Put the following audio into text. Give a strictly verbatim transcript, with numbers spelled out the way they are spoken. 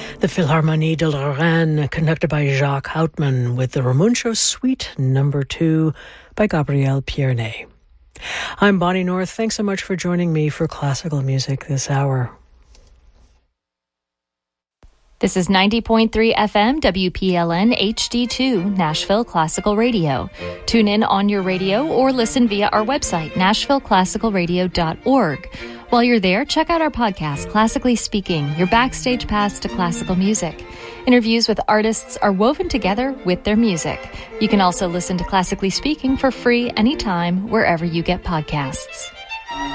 The Philharmonie de Lorraine, conducted by Jacques Houtman, with the Ramuncio Suite Number Two by Gabriel Pierné. I'm Bonnie North. Thanks so much for joining me for classical music this hour. This is ninety point three F M W P L N H D two, Nashville Classical Radio. Tune in on your radio or listen via our website, nashville classical radio dot org. While you're there, check out our podcast, Classically Speaking, your backstage pass to classical music. Interviews with artists are woven together with their music. You can also listen to Classically Speaking for free anytime, wherever you get podcasts.